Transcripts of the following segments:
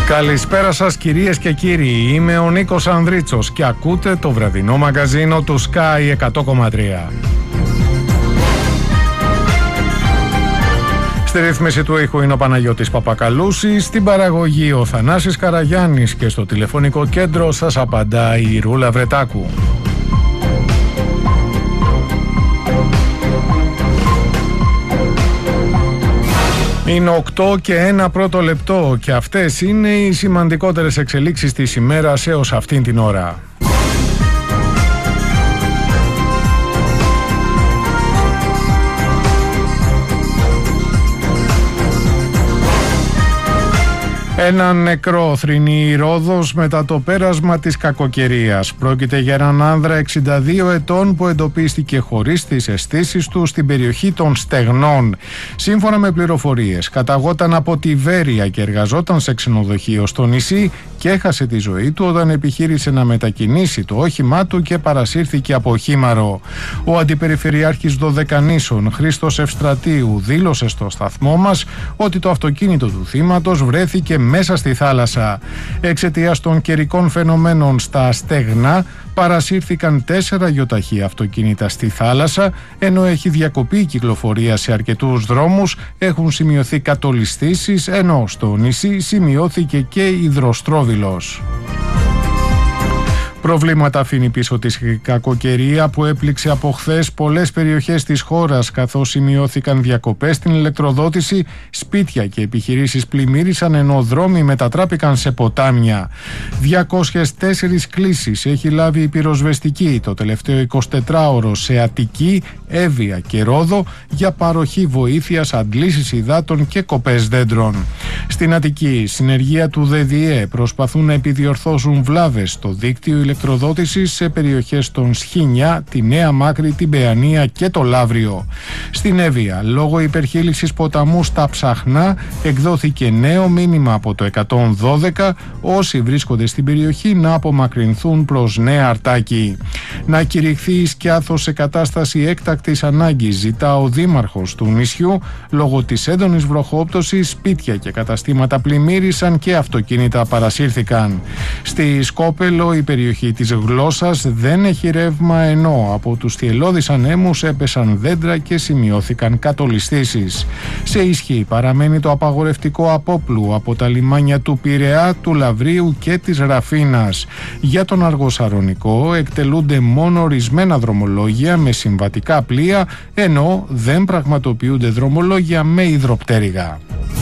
Καλησπέρα σας κυρίες και κύριοι, είμαι ο Νίκος Ανδρίτσος και ακούτε το βραδινό μαγκαζίνο του Sky 100,3. Στη ρύθμιση του ήχου είναι ο Παναγιώτης Παπακαλούσης, στην παραγωγή ο Θανάσης Καραγιάννης και στο τηλεφωνικό κέντρο σας απαντάει η Ρούλα Βρετάκου. Είναι 8 και 1 πρώτο λεπτό και αυτές είναι οι σημαντικότερες εξελίξεις της ημέρας έως αυτήν την ώρα. Ένα νεκρό θρηνεί η Ρόδος μετά το πέρασμα της κακοκαιρίας. Πρόκειται για έναν άνδρα 62 ετών που εντοπίστηκε χωρίς τις αισθήσεις του στην περιοχή των Στεγνών. Σύμφωνα με πληροφορίες, καταγόταν από τη Βέρεια και εργαζόταν σε ξενοδοχείο στο νησί και έχασε τη ζωή του όταν επιχείρησε να μετακινήσει το όχημά του και παρασύρθηκε από χήμαρο. Ο Αντιπεριφερειάρχης Δωδεκανήσων, Χρήστος Ευστρατείου, δήλωσε στο σταθμό μας ότι το αυτοκίνητο του θύματος βρέθηκε μέσα στη θάλασσα. Εξαιτίας των καιρικών φαινομένων στα Στεγνά παρασύρθηκαν 4 γιοταχή αυτοκίνητα στη θάλασσα, ενώ έχει διακοπεί η κυκλοφορία σε αρκετούς δρόμους, έχουν σημειωθεί κατολισθήσεις, ενώ στο νησί σημειώθηκε και υδροστρόβιλος. Προβλήματα αφήνει πίσω τη κακοκαιρία που έπληξε από χθες πολλές περιοχές της χώρας, καθώς σημειώθηκαν διακοπές στην ηλεκτροδότηση, σπίτια και επιχειρήσεις πλημμύρισαν, ενώ δρόμοι μετατράπηκαν σε ποτάμια. 204 κλήσεις έχει λάβει η πυροσβεστική το τελευταίο 24ωρο σε Αττική, Εύβοια και Ρόδο για παροχή βοήθειας, αντλήσεις υδάτων και κοπές δέντρων. Στην Αττική, συνεργεία του ΔΔΕ προσπαθούν να επιδιορθώσουν βλάβες στο δίκτυο ηλεκτροδότησης σε περιοχές των Σχοινιά, τη Νέα Μάκρη, την Παιανία και το Λαύριο. Στην Εύβοια, λόγω υπερχείλησης ποταμού στα Ψαχνά, εκδόθηκε νέο μήνυμα από το 112, όσοι βρίσκονται στην περιοχή να απομακρυνθούν προς Νέα Αρτάκη. Να κηρυχθεί η Σκιάθος σε κατάσταση έκτακτης ανάγκης, ζητά ο δήμαρχος του νησιού. Λόγω της έντονης βροχόπτωσης, σπίτια και καταστήματα πλημμύρισαν και αυτοκίνητα παρασύρθηκαν. Στη Σκόπελο, η περιοχή της Γλώσσας δεν έχει ρεύμα, ενώ από τους θυελλώδεις ανέμους έπεσαν δέντρα και σημειώθηκαν κατολισθήσεις. Σε ισχύ παραμένει το απαγορευτικό απόπλου από τα λιμάνια του Πειραιά, του Λαβρίου και της Ραφίνας. Για τον Αργοσαρονικό εκτελούνται μόνο ορισμένα δρομολόγια με συμβατικά πλοία, ενώ δεν πραγματοποιούνται δρομολόγια με υδροπτέρυγα.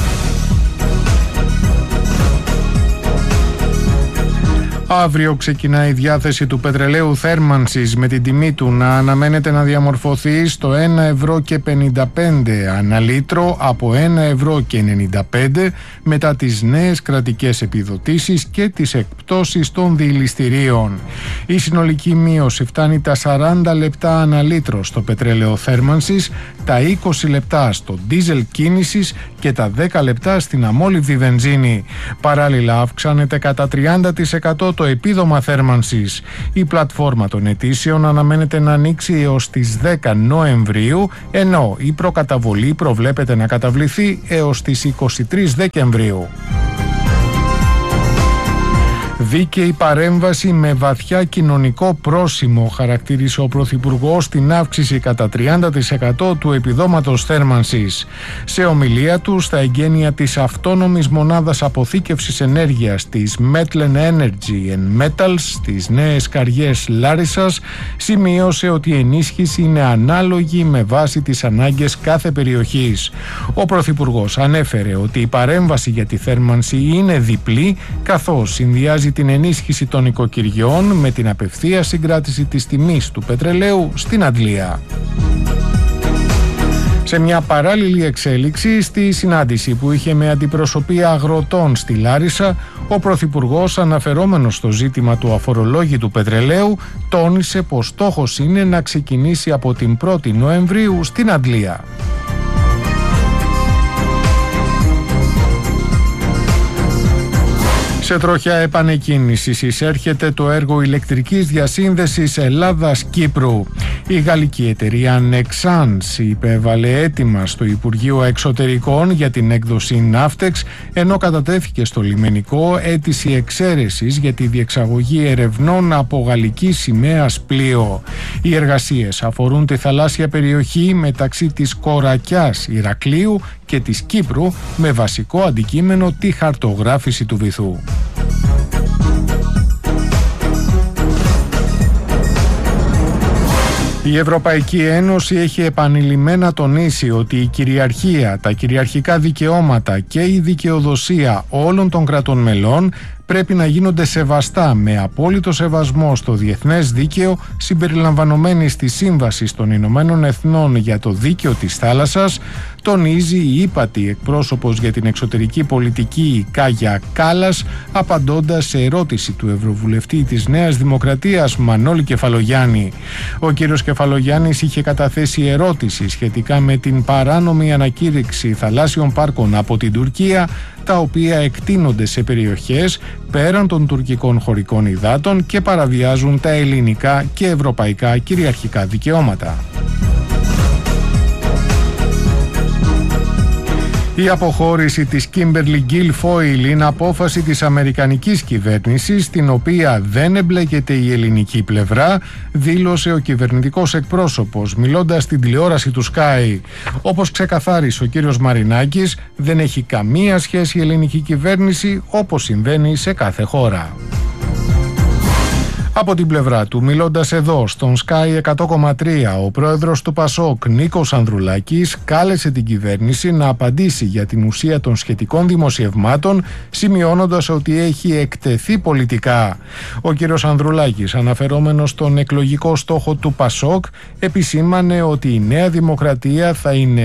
Αύριο ξεκινάει η διάθεση του πετρελαίου θέρμανσης με την τιμή του να αναμένεται να διαμορφωθεί στο 1,55 ανά λίτρο από 1,95 μετά τις νέες κρατικές επιδοτήσεις και τις εκπτώσεις των διηληστηρίων. Η συνολική μείωση φτάνει τα 40 λεπτά ανά λίτρο στο πετρέλαιο θέρμανσης, τα 20 λεπτά στο ντίζελ κίνησης και τα 10 λεπτά στην αμόλυβδη βενζίνη. Παράλληλα αυξάνεται κατά 30% το επίδομα θέρμανσης. Η πλατφόρμα των αιτήσεων αναμένεται να ανοίξει έως τις 10 Νοεμβρίου, ενώ η προκαταβολή προβλέπεται να καταβληθεί έως τις 23 Δεκεμβρίου. Δίκαιη παρέμβαση με βαθιά κοινωνικό πρόσημο, χαρακτήρισε ο Πρωθυπουργός την αύξηση κατά 30% του επιδόματος θέρμανσης. Σε ομιλία του στα εγγένεια της αυτόνομης μονάδας αποθήκευσης ενέργειας της Metlen Energy and Metals στις Νέες Καριές Λάρισσας, σημείωσε ότι η ενίσχυση είναι ανάλογη με βάση τις ανάγκες κάθε περιοχής. Ο Πρωθυπουργός ανέφερε ότι η παρέμβαση για τη θέρμανση είναι διπλή, καθώς συνδυάζει την ενίσχυση των οικοκυριών με την απευθείας συγκράτηση της τιμής του πετρελαίου στην αντλία. Σε μια παράλληλη εξέλιξη, στη συνάντηση που είχε με αντιπροσωπεία αγροτών στη Λάρισα, ο Πρωθυπουργός, αναφερόμενος στο ζήτημα του αφορολόγητου πετρελαίου, τόνισε πως στόχος είναι να ξεκινήσει από την 1η Νοεμβρίου στην αντλία. Σε τροχιά επανεκκίνησης εισέρχεται το έργο ηλεκτρικής διασύνδεσης Ελλάδας-Κύπρου. Η γαλλική εταιρεία Nexans υπέβαλε αίτημα στο Υπουργείο Εξωτερικών για την έκδοση Navtex, ενώ κατατέθηκε στο λιμενικό αίτηση εξαίρεσης για τη διεξαγωγή ερευνών από γαλλική σημαίας πλοίο. Οι εργασίες αφορούν τη θαλάσσια περιοχή μεταξύ της Κορακιάς Ηρακλείου και της Κύπρου, με βασικό αντικείμενο τη χαρτογράφηση του βυθού. Η Ευρωπαϊκή Ένωση έχει επανειλημμένα τονίσει ότι η κυριαρχία, τα κυριαρχικά δικαιώματα και η δικαιοδοσία όλων των κρατών μελών πρέπει να γίνονται σεβαστά με απόλυτο σεβασμό στο διεθνές δίκαιο, συμπεριλαμβανομένης της Σύμβασης των Ηνωμένων Εθνών για το Δίκαιο της Θάλασσας, τονίζει η ύπατη εκπρόσωπος για την εξωτερική πολιτική Κάγια Κάλλας, απαντώντας σε ερώτηση του Ευρωβουλευτή της Νέας Δημοκρατίας Μανώλη Κεφαλογιάννη. Ο κύριος Κεφαλογιάννης είχε καταθέσει ερώτηση σχετικά με την παράνομη ανακήρυξη θαλάσσιων πάρκων από την Τουρκία, τα οποία εκτείνονται σε περιοχές πέραν των τουρκικών χωρικών υδάτων και παραβιάζουν τα ελληνικά και ευρωπαϊκά κυριαρχικά δικαιώματα. Η αποχώρηση της Kimberly Guilfoyle είναι απόφαση της αμερικανικής κυβέρνησης, στην οποία δεν εμπλέκεται η ελληνική πλευρά, δήλωσε ο κυβερνητικός εκπρόσωπος μιλώντας στην τηλεόραση του Sky. Όπως ξεκαθάρισε ο κύριος Μαρινάκης, δεν έχει καμία σχέση η ελληνική κυβέρνηση, όπως συμβαίνει σε κάθε χώρα. Από την πλευρά του, μιλώντας εδώ στον Sky 100,3, ο πρόεδρος του ΠΑΣΟΚ Νίκος Ανδρουλάκης κάλεσε την κυβέρνηση να απαντήσει για την ουσία των σχετικών δημοσιευμάτων, σημειώνοντας ότι έχει εκτεθεί πολιτικά. Ο κύριος Ανδρουλάκης, αναφερόμενος στον εκλογικό στόχο του ΠΑΣΟΚ, επισήμανε ότι η Νέα Δημοκρατία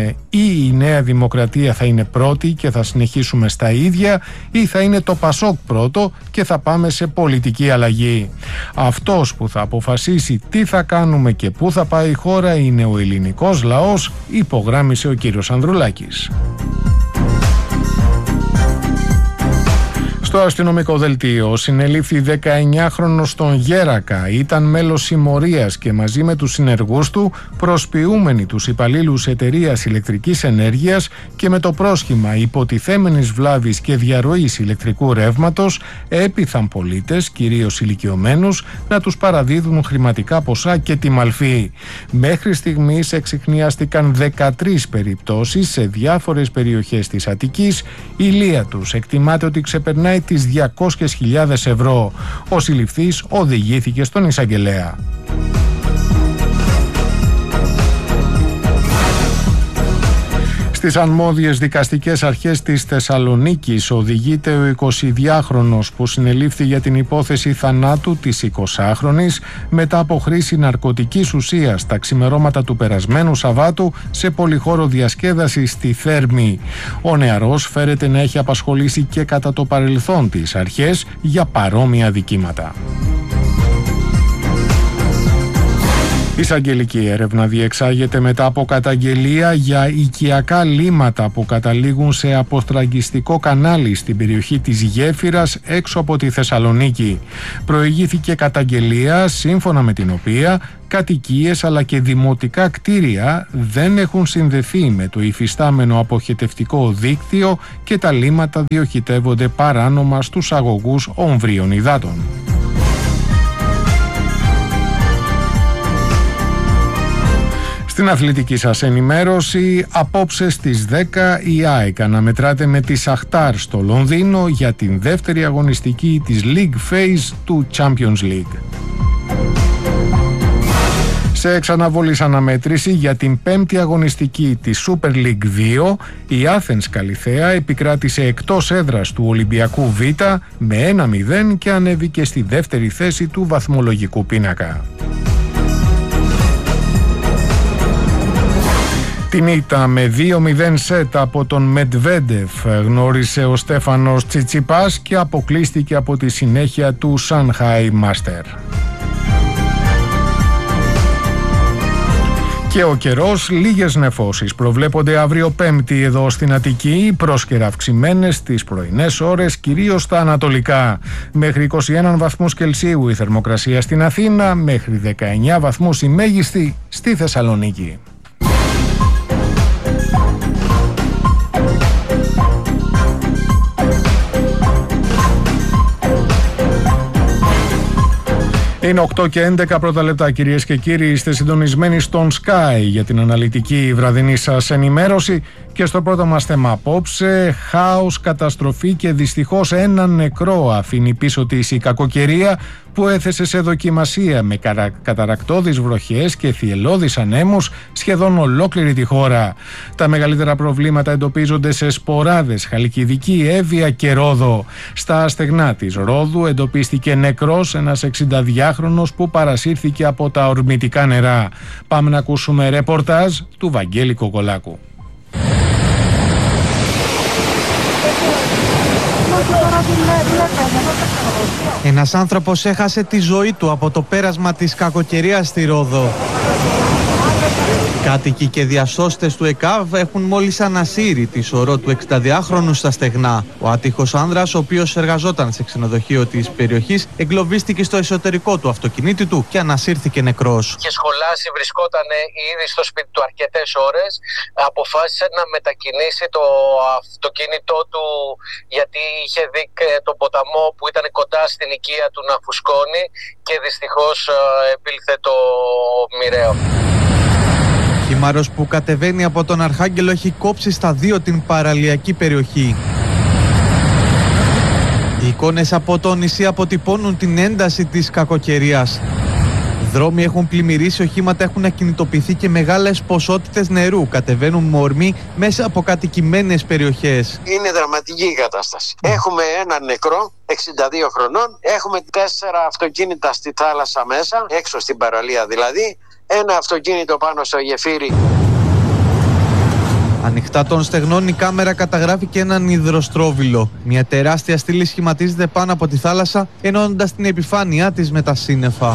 θα είναι πρώτη και θα συνεχίσουμε στα ίδια, ή θα είναι το ΠΑΣΟΚ πρώτο και θα πάμε σε πολιτική αλλαγή. Αυτός που θα αποφασίσει τι θα κάνουμε και πού θα πάει η χώρα είναι ο ελληνικός λαός, υπογράμμισε ο κύριος Ανδρουλάκης. Στο αστυνομικό δελτίο συνελήφθη 19χρονος στον Γέρακα, ήταν μέλος συμμορίας και μαζί με τους συνεργούς του προσποιούμενοι τους υπαλλήλους εταιρείας ηλεκτρικής ενέργειας και με το πρόσχημα υποτιθέμενης βλάβης και διαρροής ηλεκτρικού ρεύματος έπειθαν πολίτες, κυρίως ηλικιωμένους, να τους παραδίδουν χρηματικά ποσά και τη μαλφή. Μέχρι στιγμής εξιχνιάστηκαν 13 περιπτώσεις σε διάφορες περιοχές της Αττικής. Η λία τους εκτιμάται ότι ξεπερνάει τις 200.000 ευρώ. Ο συλληφθής οδηγήθηκε στον εισαγγελέα. Στις αρμόδιες δικαστικές αρχές της Θεσσαλονίκης οδηγείται ο 22χρονος που συνελήφθη για την υπόθεση θανάτου της 20χρονης μετά από χρήση ναρκωτικής ουσίας τα ξημερώματα του περασμένου Σαββάτου σε πολυχώρο διασκέδαση στη Θέρμη. Ο νεαρός φέρεται να έχει απασχολήσει και κατά το παρελθόν τις αρχές για παρόμοια δικήματα. Εισαγγελική έρευνα διεξάγεται μετά από καταγγελία για οικιακά λίματα που καταλήγουν σε αποστραγγιστικό κανάλι στην περιοχή της Γέφυρας έξω από τη Θεσσαλονίκη. Προηγήθηκε καταγγελία σύμφωνα με την οποία κατοικίες αλλά και δημοτικά κτίρια δεν έχουν συνδεθεί με το υφιστάμενο αποχετευτικό δίκτυο και τα λίματα διοχετεύονται παράνομα στους αγωγούς ομβρίων υδάτων. Στην αθλητική σας ενημέρωση, απόψε στις 10 η ΑΕΚ αναμετράται με τη Σαχτάρ στο Λονδίνο για την δεύτερη αγωνιστική της League Phase του Champions League. Σε εξαναβολής αναμέτρηση για την πέμπτη αγωνιστική της Super League 2, η Athens Καλιθέα επικράτησε εκτός έδρας του Ολυμπιακού Β με 1-0 και ανέβηκε στη δεύτερη θέση του βαθμολογικού πίνακα. Την ήττα με 2-0 σετ από τον Μετβέντεφ γνώρισε ο Στέφανος Τσιτσιπάς και αποκλείστηκε από τη συνέχεια του Shanghai Master. Και ο καιρός, λίγες νεφώσεις προβλέπονται αύριο Πέμπτη εδώ στην Αττική, πρόσκαιρα αυξημένες τις πρωινές ώρες, κυρίως στα ανατολικά. Μέχρι 21 βαθμούς Κελσίου η θερμοκρασία στην Αθήνα, μέχρι 19 βαθμούς η μέγιστη στη Θεσσαλονίκη. Είναι 8 και 11 πρώτα λεπτά, κυρίες και κύριοι. Είστε συντονισμένοι στον Sky για την αναλυτική βραδινή σας ενημέρωση. Και στο πρώτο μας θέμα απόψε, χάος, καταστροφή και δυστυχώς έναν νεκρό αφήνει πίσω της η κακοκαιρία που έθεσε σε δοκιμασία με καταρακτώδεις βροχές και θυελλώδεις ανέμους σχεδόν ολόκληρη τη χώρα. Τα μεγαλύτερα προβλήματα εντοπίζονται σε Σποράδες, Χαλκιδική, Εύβοια και Ρόδο. Στα στεγνά της Ρόδου εντοπίστηκε νεκρός ένας 62χρονος που παρασύρθηκε από τα ορμητικά νερά. Πάμε να ακούσουμε ρεπορτάζ του Βαγγέλη Κοκολάκου. Ένας άνθρωπος έχασε τη ζωή του από το πέρασμα της κακοκαιρίας στη Ρόδο. Κάτοικοι και διασώστες του ΕΚΑΒ έχουν μόλις ανασύρει τη σωρό του 62χρονου στα στεγνά. Ο άτυχος άνδρας, ο οποίος εργαζόταν σε ξενοδοχείο της περιοχής, εγκλωβίστηκε στο εσωτερικό του αυτοκινήτου του και ανασύρθηκε νεκρός. Είχε σχολάσει, βρισκόταν ήδη στο σπίτι του αρκετές ώρες. Αποφάσισε να μετακινήσει το αυτοκίνητό του γιατί είχε δει τον ποταμό που ήταν κοντά στην οικία του να φουσκώνει και δυστυχώς επήλθε το μοιραίο. Ο χήμαρος που κατεβαίνει από τον Αρχάγγελο έχει κόψει στα δύο την παραλιακή περιοχή. Οι εικόνες από το νησί αποτυπώνουν την ένταση της κακοκαιρίας. Δρόμοι έχουν πλημμυρίσει, οχήματα έχουν ακινητοποιηθεί και μεγάλες ποσότητες νερού κατεβαίνουν με ορμή μέσα από κατοικημένες περιοχές. Είναι δραματική η κατάσταση. Έχουμε έναν νεκρό, 62 χρονών, έχουμε 4 αυτοκίνητα στη θάλασσα μέσα, έξω στην παραλία δηλαδή, ένα αυτοκίνητο πάνω στο γεφύρι. Ανοιχτά των στεγνών η κάμερα καταγράφει και έναν υδροστρόβιλο. Μια τεράστια στήλη σχηματίζεται πάνω από τη θάλασσα, ενώνοντας την επιφάνειά της με τα σύννεφα.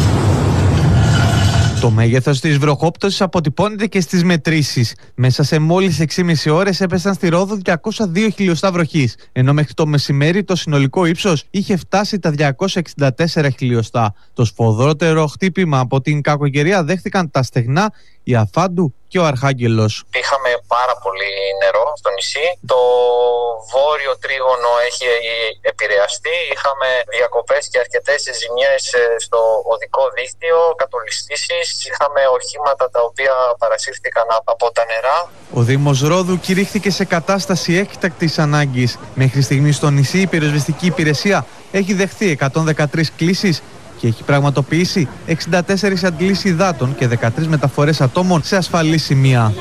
Το μέγεθος της βροχόπτωσης αποτυπώνεται και στις μετρήσεις. Μέσα σε μόλις 6,5 ώρες έπεσαν στη Ρόδο 202 χιλιοστά βροχής, ενώ μέχρι το μεσημέρι το συνολικό ύψος είχε φτάσει τα 264 χιλιοστά. Το σφοδρότερο χτύπημα από την κακοκαιρία δέχτηκαν τα στεγνά, η Αφάντου και ο Αρχάγγελος. Είχαμε πάρα πολύ νερό στο νησί. Το βόρειο τρίγωνο έχει επηρεαστεί. Είχαμε διακοπές και αρκετές ζημιές στο οδικό δίκτυο, κατολιστήσεις. Είχαμε οχήματα τα οποία παρασύρθηκαν από τα νερά. Ο Δήμος Ρόδου κηρύχθηκε σε κατάσταση έκτακτης ανάγκης. Μέχρι στιγμή στο νησί η πυροσβεστική υπηρεσία έχει δεχθεί 113 κλήσεις και έχει πραγματοποιήσει 64 αντλήσεις υδάτων και 13 μεταφορές ατόμων σε ασφαλή σημεία.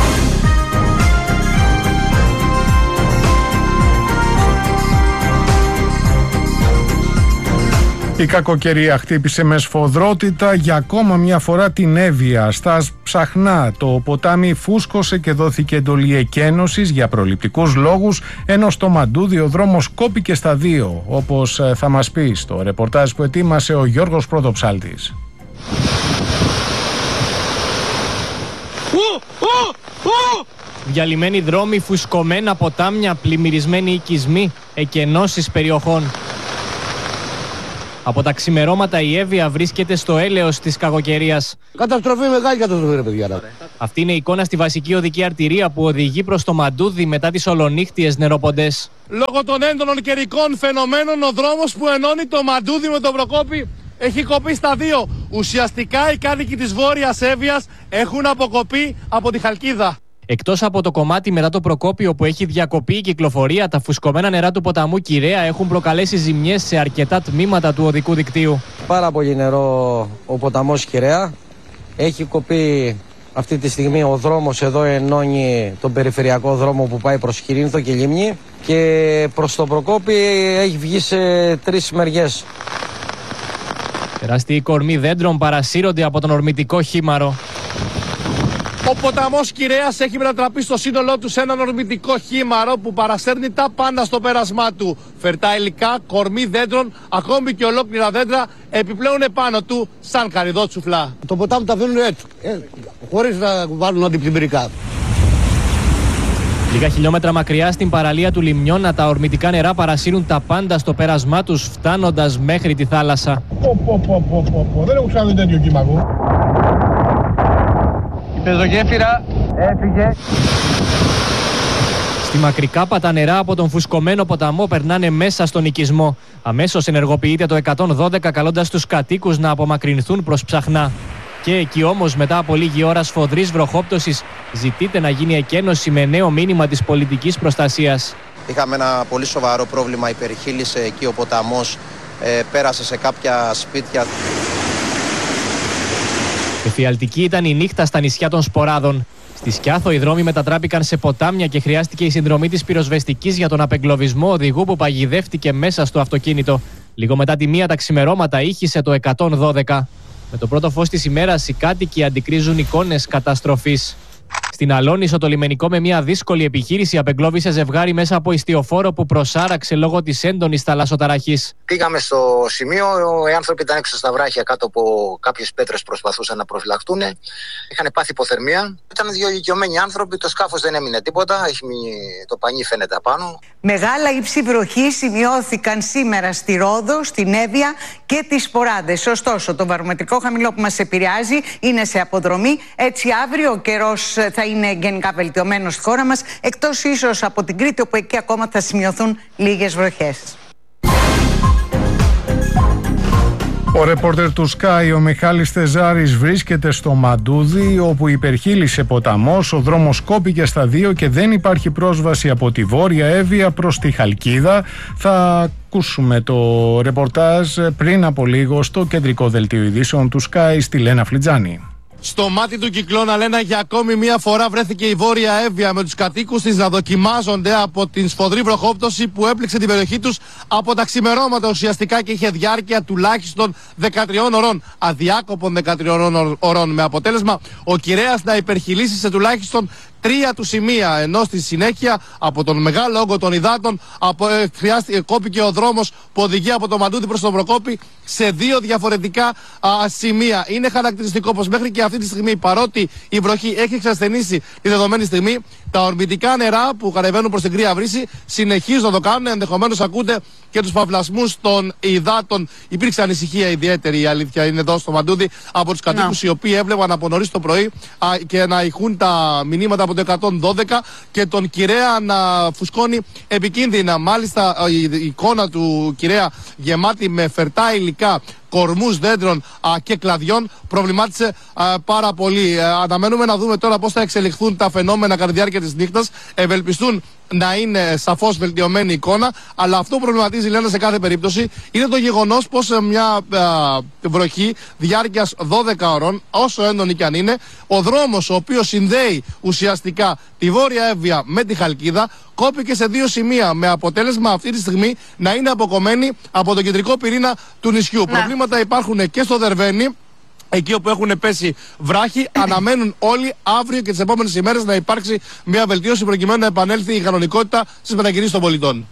Η κακοκαιρία χτύπησε με σφοδρότητα για ακόμα μια φορά την Εύβοια. Στα Ψαχνά το ποτάμι φούσκωσε και δόθηκε εντολή εκένωσης για προληπτικούς λόγους, ενώ στο Μαντούδι ο δρόμος κόπηκε στα δύο, όπως θα μας πει στο ρεπορτάζ που ετοίμασε ο Γιώργος Πρωτοψάλτης. Διαλυμένοι δρόμοι, φουσκωμένα ποτάμια, πλημμυρισμένοι οικισμοί, εκενώσεις περιοχών. Από τα ξημερώματα η Εύβοια βρίσκεται στο έλεος της κακοκαιρίας. Καταστροφή, μεγάλη καταστροφή, ρε παιδιά. Αυτή είναι η εικόνα στη βασική οδική αρτηρία που οδηγεί προς το Μαντούδι μετά τις ολονύχτιες νεροποντές. Λόγω των έντονων καιρικών φαινομένων, ο δρόμος που ενώνει το Μαντούδι με το Προκόπη έχει κοπεί στα δύο. Ουσιαστικά οι κάτοικοι της Βόρειας Εύβοιας έχουν αποκοπεί από τη Χαλκίδα. Εκτός από το κομμάτι μετά το Προκόπιο που έχει διακοπεί η κυκλοφορία, τα φουσκωμένα νερά του ποταμού Κυραία έχουν προκαλέσει ζημιές σε αρκετά τμήματα του οδικού δικτύου. Πάρα πολύ νερό ο ποταμός Κυραία. Έχει κοπεί αυτή τη στιγμή ο δρόμος εδώ, ενώνει τον περιφερειακό δρόμο που πάει προς Χειρήνθο και Λίμνη, και προς το Προκόπη έχει βγει σε 3 μεριές. Τεράστιοι κορμοί δέντρων παρασύρονται από τον ορμητικό χήμαρο. Ο ποταμός Κυρέας έχει μετατραπεί στο σύνολό του σε έναν ορμητικό χήμαρο που παρασέρνει τα πάντα στο πέρασμά του. Φερτά υλικά, κορμί δέντρων, ακόμη και ολόκληρα δέντρα επιπλέον επάνω του σαν καρυδότσουφλα. Το ποτάμι τα βαίνουν έτσι. χωρίς να βάλουν αντιπλημμυρικά. Λίγα χιλιόμετρα μακριά στην παραλία του Λιμνιώνα, τα ορμητικά νερά παρασύρουν τα πάντα στο πέρασμά τους, φτάνοντας μέχρι τη θάλασσα. Δεν έχω ξαναδεί τέτοιο κύμα εγώ. Η πεζογέφυρα έφυγε. Στη Μακρικάπα τα νερά από τον φουσκωμένο ποταμό περνάνε μέσα στον οικισμό. Αμέσως ενεργοποιείται το 112 καλώντας τους κατοίκους να απομακρυνθούν προς Ψαχνά. Και εκεί όμως, μετά από λίγη ώρα σφοδρής βροχόπτωσης, ζητείται να γίνει εκένωση με νέο μήνυμα της πολιτικής προστασίας. Είχαμε ένα πολύ σοβαρό πρόβλημα, υπερχείλησε εκεί ο ποταμός, πέρασε σε κάποια σπίτια. Εφιαλτική ήταν η νύχτα στα νησιά των Σποράδων. Στη Σκιάθο οι δρόμοι μετατράπηκαν σε ποτάμια και χρειάστηκε η συνδρομή της πυροσβεστικής για τον απεγκλωβισμό οδηγού που παγιδεύτηκε μέσα στο αυτοκίνητο. Λίγο μετά τη 1 τα ξημερώματα ήχησε το 112. Με το πρώτο φως της ημέρας οι κάτοικοι αντικρίζουν εικόνες καταστροφής. Στην Αλόνησο το λιμενικό με μια δύσκολη επιχείρηση απεγκλώβησε ζευγάρι μέσα από ιστιοφόρο που προσάραξε λόγω της έντονης θαλασσοταραχής. Πήγαμε στο σημείο, οι άνθρωποι ήταν έξω στα βράχια κάτω από κάποιες πέτρες, προσπαθούσαν να προφυλαχτούν. Είχαν πάθει υποθερμία. Ήταν δύο ηλικιωμένοι άνθρωποι, το σκάφος δεν έμεινε τίποτα, το πανί φαίνεται απάνω. Μεγάλα ύψη βροχή σημειώθηκαν σήμερα στη Ρόδο, στην Εύβοια και τις Σποράδες. Ωστόσο, το βαρομετρικό χαμηλό που μας επηρεάζει είναι σε αποδρομή. Έτσι, αύριο ο καιρός θα είναι γενικά βελτιωμένος στη χώρα μας, εκτός ίσως από την Κρήτη, όπου εκεί ακόμα θα σημειωθούν λίγες βροχές. Ο ρεπόρτερ του Sky, ο Μιχάλης Θεζάρης, βρίσκεται στο Μαντούδι, όπου υπερχείλησε ποταμός, ο δρόμος κόπηκε στα δύο και δεν υπάρχει πρόσβαση από τη Βόρεια Εύβοια προς τη Χαλκίδα. Θα ακούσουμε το ρεπορτάζ πριν από λίγο στο κεντρικό δελτίο ειδήσεων του Sky στη Λένα Φλιτζάνη. Στο μάτι του κυκλώνα, Λένα, για ακόμη μία φορά βρέθηκε η Βόρεια Εύβοια, με τους κατοίκους της να δοκιμάζονται από την σφοδρή βροχόπτωση που έπληξε την περιοχή τους από τα ξημερώματα ουσιαστικά και είχε διάρκεια τουλάχιστον 13 ωρών, αδιάκοπων 13 ωρών, με αποτέλεσμα ο Κυρέας να υπερχειλήσει σε τουλάχιστον 3 του σημεία, ενώ στη συνέχεια από τον μεγάλο όγκο των υδάτων κόπηκε ο δρόμος που οδηγεί από το Μαντούδι προς τον Προκόπη σε 2 διαφορετικά σημεία. Είναι χαρακτηριστικό πως μέχρι και αυτή τη στιγμή, παρότι η βροχή έχει εξασθενήσει τη δεδομένη στιγμή, τα ορμητικά νερά που κατεβαίνουν προς την Κρύα Βρύση συνεχίζουν να το κάνουν. Ενδεχομένως ακούτε και τους παυλασμούς των υδάτων. Υπήρξε ανησυχία ιδιαίτερη, η αλήθεια είναι, εδώ στο Μαντούδι από τους κατοίκους οι οποίοι έβλεπαν από νωρίς το πρωί και να ηχούν τα μηνύματα από το 112 και τον Κυρέα να φουσκώνει επικίνδυνα. Μάλιστα η εικόνα του Κυρέα γεμάτη με φερτά υλικά, κορμούς δέντρων και κλαδιών προβλημάτισε πάρα πολύ. Αναμένουμε να δούμε τώρα πώς θα εξελιχθούν τα φαινόμενα κατά τη διάρκεια της νύχτας. Ευελπιστούν να είναι σαφώς βελτιωμένη εικόνα, αλλά αυτό που προβληματίζει, λένε, σε κάθε περίπτωση είναι το γεγονός πως μια βροχή διάρκειας 12 ώρων, όσο έντονη κι αν είναι, ο δρόμος ο οποίος συνδέει ουσιαστικά τη Βόρεια Εύβοια με τη Χαλκίδα κόπηκε σε 2 σημεία, με αποτέλεσμα αυτή τη στιγμή να είναι αποκομμένη από τον κεντρικό πυρήνα του νησιού. Προβλήματα υπάρχουν και στο Δερβαίνι, εκεί όπου έχουν πέσει βράχοι. Αναμένουν όλοι αύριο και τις επόμενες ημέρες να υπάρξει μια βελτίωση προκειμένου να επανέλθει η κανονικότητα στις μετακινήσεις των πολιτών.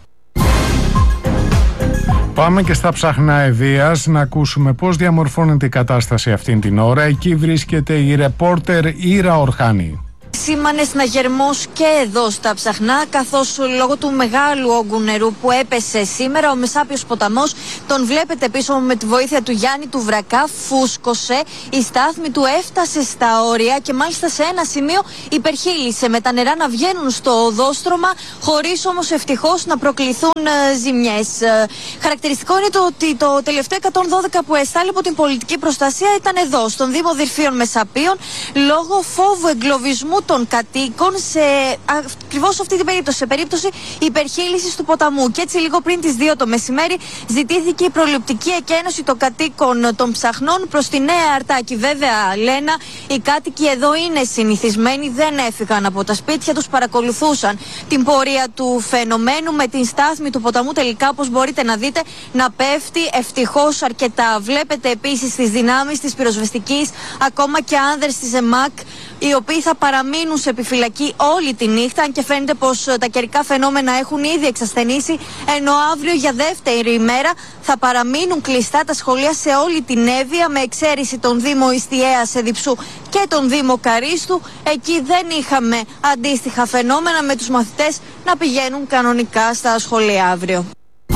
Πάμε και στα Ψαχνά Ευβοίας να ακούσουμε πώς διαμορφώνεται η κατάσταση αυτήν την ώρα. Εκεί βρίσκεται η ρεπόρτερ Ήρα Ορχάνη. Σήμανε συναγερμός και εδώ στα Ψαχνά, καθώς λόγω του μεγάλου όγκου νερού που έπεσε σήμερα, ο Μεσάπιος ποταμός, τον βλέπετε πίσω με τη βοήθεια του Γιάννη του Βρακά, φούσκωσε, η στάθμη του έφτασε στα όρια και μάλιστα σε ένα σημείο υπερχείλησε, με τα νερά να βγαίνουν στο οδόστρωμα, χωρίς όμως ευτυχώς να προκληθούν ζημιές. Χαρακτηριστικό είναι το ότι το τελευταίο 112 που εστάλει από την πολιτική προστασία ήταν εδώ, στον Δήμο Δυρφίων Μεσαπίων, λόγω φόβου εγκλωβισμού των κατοίκων σε ακριβώς αυτή την περίπτωση, σε περίπτωση υπερχείλησης του ποταμού. Και έτσι λίγο πριν τις 2 το μεσημέρι ζητήθηκε η προληπτική εκένωση των κατοίκων των Ψαχνών προς τη Νέα Αρτάκη. Βέβαια, Λένα, οι κάτοικοι εδώ είναι συνηθισμένοι, δεν έφυγαν από τα σπίτια τους, παρακολουθούσαν την πορεία του φαινομένου, με την στάθμη του ποταμού τελικά, όπως μπορείτε να δείτε, να πέφτει ευτυχώς αρκετά. Βλέπετε επίσης τις δυνάμεις της πυροσβεστικής, ακόμα και άνδρες της ΕΜΑΚ, οι οποίοι θα παραμείνουν σε επιφυλακή όλη τη νύχτα, αν και φαίνεται πως τα καιρικά φαινόμενα έχουν ήδη εξασθενήσει, ενώ αύριο για δεύτερη ημέρα θα παραμείνουν κλειστά τα σχολεία σε όλη την Εύβοια, με εξαίρεση τον Δήμο Ιστιαίας Εδιψού και τον Δήμο Καρίστου. Εκεί δεν είχαμε αντίστοιχα φαινόμενα, με τους μαθητές να πηγαίνουν κανονικά στα σχολεία αύριο.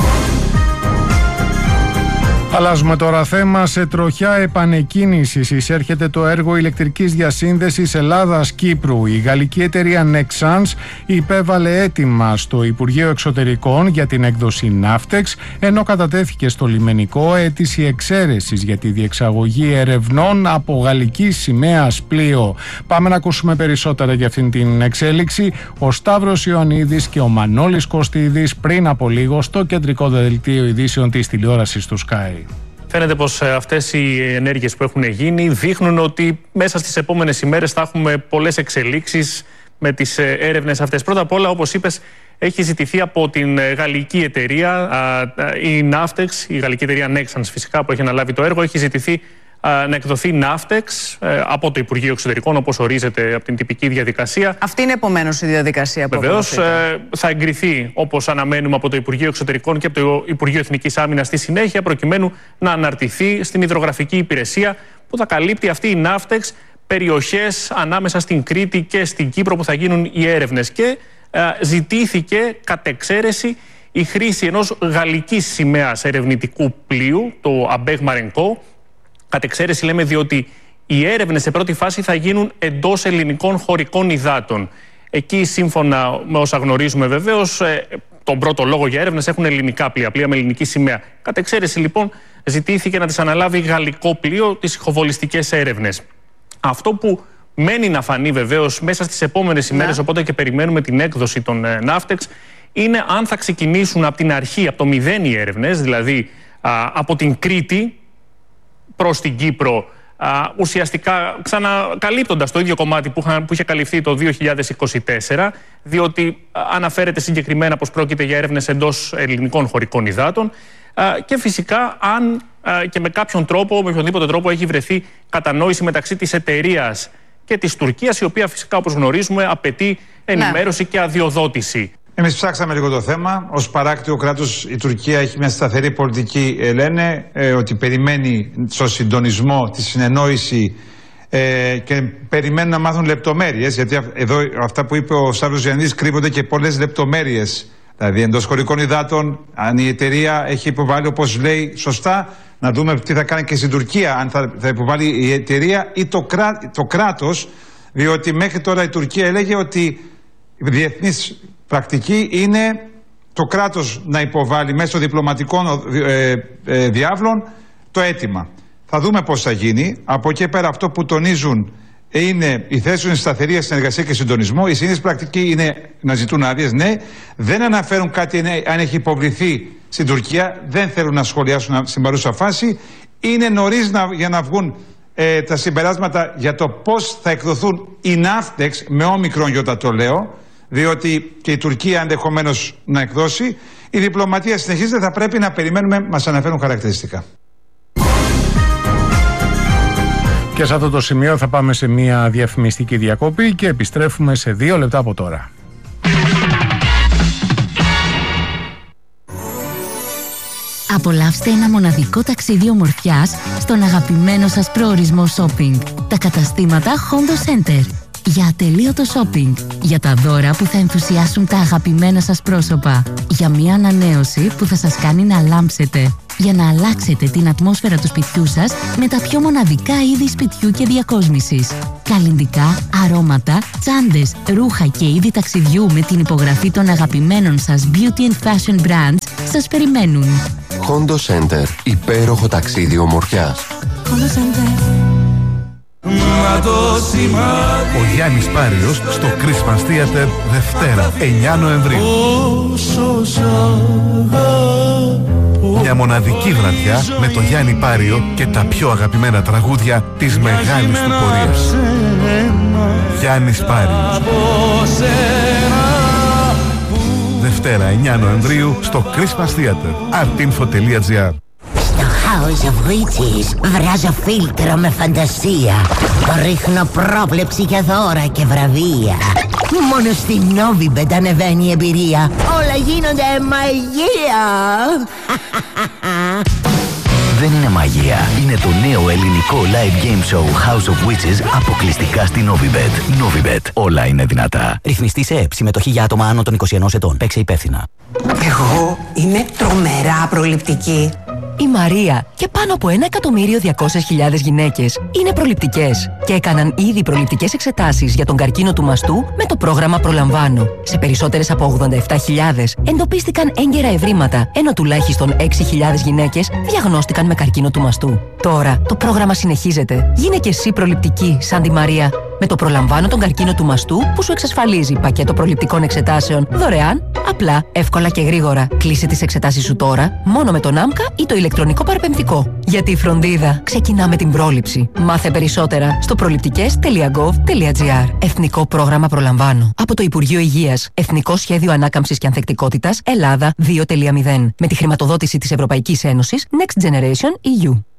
Αλλάζουμε τώρα θέμα. Σε τροχιά επανεκκίνησης εισέρχεται το έργο ηλεκτρικής διασύνδεσης Ελλάδας-Κύπρου. Η γαλλική εταιρεία Nexans υπέβαλε αίτημα στο Υπουργείο Εξωτερικών για την έκδοση Navtex, ενώ κατατέθηκε στο λιμενικό αίτηση εξαίρεσης για τη διεξαγωγή ερευνών από γαλλική σημαίας πλοίο. Πάμε να ακούσουμε περισσότερα για αυτήν την εξέλιξη. Ο Σταύρος Ιωαννίδης και ο Μανώλης Κωστίδης πριν από λίγο στο κεντρικό δελτίο ειδήσεων της τηλεόρασης του Sky. Φαίνεται πως αυτές οι ενέργειες που έχουν γίνει δείχνουν ότι μέσα στις επόμενες ημέρες θα έχουμε πολλές εξελίξεις με τις έρευνες αυτές. Πρώτα απ' όλα, όπως είπες, έχει ζητηθεί από την γαλλική εταιρεία, η Navtex, η γαλλική εταιρεία Nexans φυσικά που έχει αναλάβει το έργο, έχει ζητηθεί να εκδοθεί Navtex από το Υπουργείο Εξωτερικών, όπως ορίζεται από την τυπική διαδικασία. Αυτή είναι επομένως η διαδικασία που βεβαίως θα εγκριθεί, όπως αναμένουμε, από το Υπουργείο Εξωτερικών και από το Υπουργείο Εθνικής Άμυνας στη συνέχεια, προκειμένου να αναρτηθεί στην υδρογραφική υπηρεσία που θα καλύπτει αυτή η Navtex περιοχές ανάμεσα στην Κρήτη και στην Κύπρο που θα γίνουν οι έρευνες. Και ζητήθηκε κατ' εξαίρεση η χρήση ενός γαλλικής σημαίας ερευνητικού πλοίου, το Abeg Marenco. Κατ' εξαίρεση λέμε διότι οι έρευνες σε πρώτη φάση θα γίνουν εντός ελληνικών χωρικών υδάτων. Εκεί, σύμφωνα με όσα γνωρίζουμε βεβαίως, τον πρώτο λόγο για έρευνες έχουν ελληνικά πλοία, πλοία με ελληνική σημαία. Κατ' εξαίρεση λοιπόν ζητήθηκε να τις αναλάβει γαλλικό πλοίο τις ηχοβολιστικές έρευνες. Αυτό που μένει να φανεί βεβαίως μέσα στις επόμενες ημέρες, οπότε και περιμένουμε την έκδοση των Navtex, είναι αν θα ξεκινήσουν από την αρχή, από το μηδέν οι έρευνες, δηλαδή από την Κρήτη προς την Κύπρο, ουσιαστικά ξανακαλύπτοντας το ίδιο κομμάτι που είχε καλυφθεί το 2024, διότι αναφέρεται συγκεκριμένα πως πρόκειται για έρευνες εντός ελληνικών χωρικών υδάτων, και φυσικά αν και με κάποιον τρόπο, με οποιοδήποτε τρόπο έχει βρεθεί κατανόηση μεταξύ της εταιρείας και της Τουρκίας, η οποία φυσικά, όπως γνωρίζουμε, απαιτεί ενημέρωση και αδειοδότηση. Εμείς ψάξαμε λίγο το θέμα. Ως παράκτιο κράτος η Τουρκία έχει μια σταθερή πολιτική, λένε, ότι περιμένει στο συντονισμό, τη συνεννόηση και περιμένουν να μάθουν λεπτομέρειες, γιατί εδώ αυτά που είπε ο Σταύρος Γιαννίδης κρύβονται και πολλές λεπτομέρειες. Δηλαδή εντός χωρικών υδάτων, αν η εταιρεία έχει υποβάλει, όπως λέει σωστά, να δούμε τι θα κάνει και στην Τουρκία, αν θα υποβάλει η εταιρεία ή το κράτος, διότι μέχρι τώρα η Τουρκία έλεγε ότι η διεθνής πρακτική είναι το κράτος να υποβάλει μέσω διπλωματικών διάβλων το αίτημα. Θα δούμε πώς θα γίνει. Από εκεί πέρα αυτό που τονίζουν είναι η θέση του σταθερή συνεργασία και συντονισμό. Η συνήθις πρακτική είναι να ζητούν άδειες, ναι. Δεν αναφέρουν κάτι αν έχει υποβληθεί στην Τουρκία. Δεν θέλουν να σχολιάσουν στην παρούσα φάση. Είναι νωρίς για να βγουν τα συμπεράσματα για το πώς θα εκδοθούν οι Navtex, με όμικρον γιώτα το λέω, διότι και η Τουρκία ενδεχομένως να εκδώσει. Η διπλωματία συνεχίζεται, θα πρέπει να περιμένουμε, μας αναφέρουν χαρακτηριστικά. Και σε αυτό το σημείο θα πάμε σε μια διαφημιστική διακοπή και επιστρέφουμε σε 2 λεπτά από τώρα. Απολαύστε ένα μοναδικό ταξίδι ομορφιάς στον αγαπημένο σας προορισμό shopping. Τα καταστήματα Hondo Center. Για ατελείωτο shopping. Για τα δώρα που θα ενθουσιάσουν τα αγαπημένα σας πρόσωπα. Για μια ανανέωση που θα σας κάνει να λάμψετε. Για να αλλάξετε την ατμόσφαιρα του σπιτιού σας με τα πιο μοναδικά είδη σπιτιού και διακόσμησης. Καλλυντικά, αρώματα, τσάντες, ρούχα και είδη ταξιδιού με την υπογραφή των αγαπημένων σας beauty and fashion brands σας περιμένουν. Hondo Center. Υπέροχο ταξίδι ομορφιάς. Hondo Center. Ο Γιάννης Πάριος στο Christmas Theater Δευτέρα 9 Νοεμβρίου. Μια μοναδική βραδιά με το Γιάννη Πάριο και τα πιο αγαπημένα τραγούδια της μεγάλης του πορείας. Γιάννης Πάριος. Δευτέρα 9 Νοεμβρίου στο Christmas Theater. artinfo.gr. House of Witches. Βράζω φίλτρο με φαντασία. Ρίχνω πρόβλεψη για δώρα και βραβεία. Μόνο στην Novibet ανεβαίνει η εμπειρία. Όλα γίνονται μαγεία. Δεν είναι μαγεία. Είναι το νέο ελληνικό live game show House of Witches αποκλειστικά στην Novibet. Novibet. Όλα είναι δυνατά. Ρυθμιστή σε ΕΠ. Συμμετοχή για άτομα άνω των 21 ετών. Παίξε υπεύθυνα. Εγώ είμαι τρομερά προληπτική. Η Μαρία και πάνω από 1.200.000 γυναίκες είναι προληπτικές και έκαναν ήδη προληπτικές εξετάσεις για τον καρκίνο του μαστού με το πρόγραμμα Προλαμβάνω. Σε περισσότερες από 87.000 εντοπίστηκαν έγκαιρα ευρήματα, ενώ τουλάχιστον 6.000 γυναίκες διαγνώστηκαν με καρκίνο του μαστού. Τώρα το πρόγραμμα συνεχίζεται. Γίνε και εσύ προληπτική σαν τη Μαρία. Με το Προλαμβάνω τον καρκίνο του μαστού που σου εξασφαλίζει πακέτο προληπτικών εξετάσεων δωρεάν, απλά, εύκολα και γρήγορα. Κλείσε τις εξετάσεις σου τώρα μόνο με τον ΆΜΚΑ ή το ηλεκτρονικό παραπεμφτικό. Γιατί η φροντίδα ξεκινά με την πρόληψη. Μάθε περισσότερα στο προληπτικές.gov.gr. Εθνικό πρόγραμμα Προλαμβάνω. Από το Υπουργείο Υγείας. Εθνικό Σχέδιο Ανάκαμψης και Ανθεκτικότητας Ελλάδα 2.0. Με τη χρηματοδότηση της Ευρωπαϊκής Ένωσης Next Generation EU.